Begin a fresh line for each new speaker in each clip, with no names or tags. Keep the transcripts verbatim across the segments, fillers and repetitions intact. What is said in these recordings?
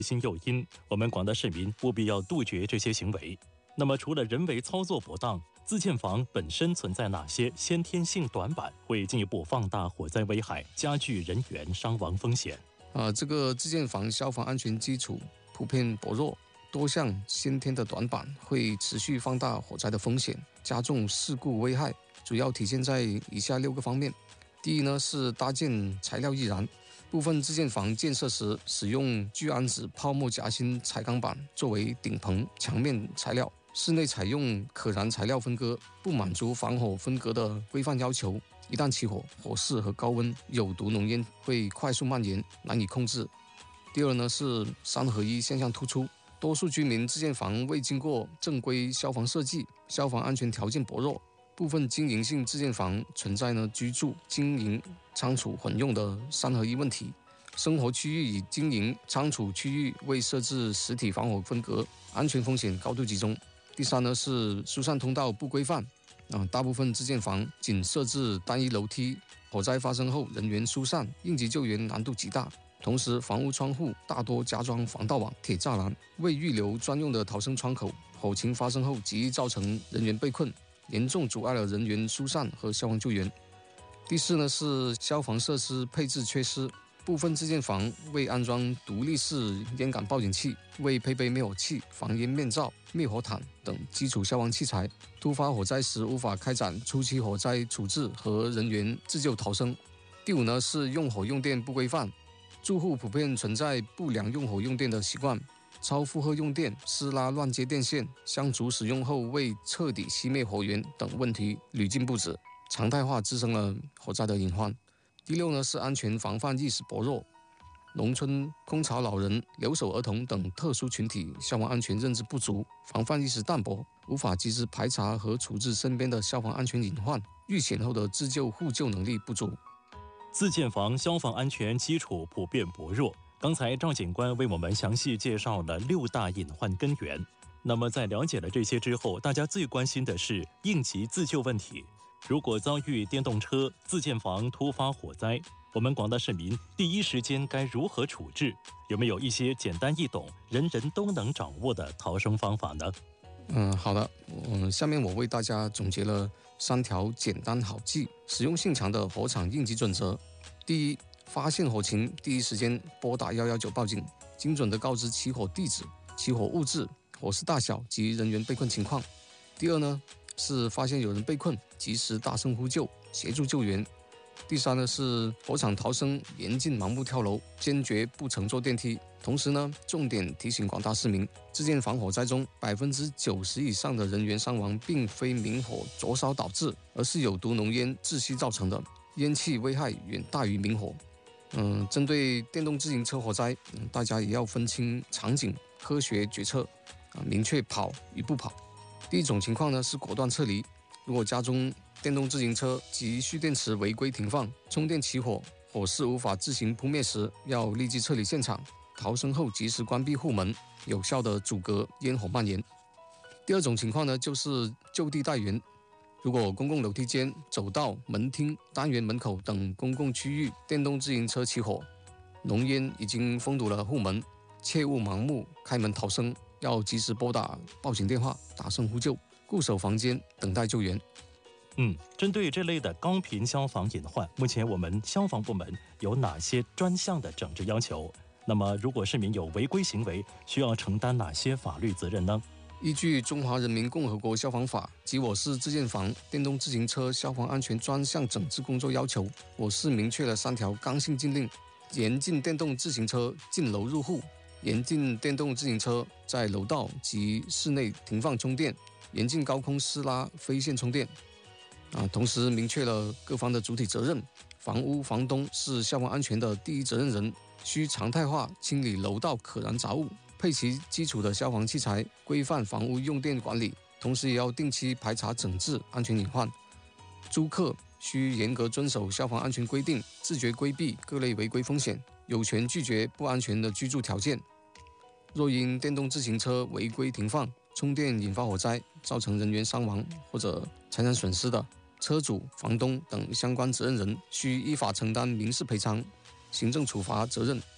新诱因，我们广大市民务必要杜绝这些行为。那么，除了人为操作不当，自建房本身存在哪些先天性短板，会进一步放大火灾危害，加剧人员伤亡风险？
啊，这个自建房消防安全基础普遍薄弱，多项先天的短板会持续放大火灾的风险，加重事故危害。主要体现在以下六个方面。第一呢，是搭建材料易燃。部分自建房建设时使用聚氨酯泡沫夹心彩钢板作为顶棚墙面材料，室内采用可燃材料分割，不满足防火分隔的规范要求。一旦起火，火势和高温有毒浓烟会快速蔓延，难以控制。第二呢，是三合一现象突出。多数居民自建房未经过正规消防设计，消防安全条件薄弱。部分经营性自建房存在呢居住、经营、仓储混用的三合一问题，生活区域与经营、仓储区域未设置实体防火分隔，安全风险高度集中。第三呢，是疏散通道不规范，啊，大部分自建房仅设置单一楼梯，火灾发生后人员疏散、应急救援难度极大。同时，房屋窗户大多加装防盗网、铁栅栏，未预留专用的逃生窗口，火情发生后极易造成人员被困，严重阻碍了人员疏散和消防救援。第四呢，是消防设施配置缺失，部分自建房未安装独立式烟感报警器，未配备灭火器、防烟面罩、灭火毯等基础消防器材，突发火灾时无法开展初期火灾处置和人员自救逃生。第五呢，是用火用电不规范，住户普遍存在不良用火用电的习惯，超负荷用电、私拉乱接电线、香烛使用后未彻底熄灭火源等问题屡禁不止，常态化滋生了火灾的隐患。第六呢，是安全防范意识薄弱，农村空巢老人、留守儿童等特殊群体消防安全认知不足，防范意识淡薄，无法及时排查和处置身边的消防安全隐患，遇险后的自救互救能力不足。
自建房消防安全基础普遍薄弱。刚才赵警官为我们详细介绍了六大隐患根源。那么在了解了这些之后，大家最关心的是应急自救问题。如果遭遇电动车、自建房突发火灾，我们广大市民第一时间该如何处置？有没有一些简单易懂、人人都能掌握的逃生方法呢？
嗯，好的，嗯，下面我为大家总结了三条简单好记、实用性强的火场应急准则。第一，发现火情，第一时间拨打一一九报警，精准地告知起火地址、起火物质、火势大小及人员被困情况。第二呢，是发现有人被困，及时大声呼救，协助救援。第三呢，是火场逃生严禁盲目跳楼，坚决不乘坐电梯。同时呢，重点提醒广大市民，自建房火灾中百分之九十以上的人员伤亡并非明火灼烧导致，而是有毒浓烟窒息造成的，烟气危害远大于明火。嗯，针对电动自行车火灾，嗯，大家也要分清场景，科学决策，啊，明确跑与不跑。第一种情况呢，是果断撤离。如果家中电动自行车及蓄电池违规停放，充电起火，火势无法自行扑灭时，要立即撤离现场，逃生后及时关闭户门，有效的阻隔烟火蔓延。第二种情况呢，就是就地待援。如果公共楼梯间、走道、门厅、单元门口等公共区域电动自行车起火，浓烟已经封堵了户门，切勿盲目开门逃生，要及时拨打报警电话，大声呼救，固守房间，等待救援。
嗯，针对这类的高频消防隐患，目前我们消防部门有哪些专项的整治要求？那么，如果市民有违规行为，需要承担哪些法律责任呢？
依据《中华人民共和国消防法》及我市自建房电动自行车消防安全专项整治工作要求，我市明确了三条刚性禁令：严禁电动自行车进楼入户，严禁电动自行车在楼道及室内停放充电，严禁高空私拉非线充电。啊，同时明确了各方的主体责任，房屋房东是消防安全的第一责任人，需常态化清理楼道可燃杂物，配齐基础的消防器材，规范房屋用电管理，同时也要定期排查整治安全隐患。租客需严格遵守消防安全规定，自觉规避各类违规风险，有权拒绝不安全的居住条件。若因电动自行车违规停放、充电引发火灾，造成人员伤亡或者财产损失的，车主、房东等相关责任人需依法承担民事赔偿、行政处罚责任。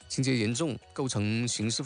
情节严重，构成刑事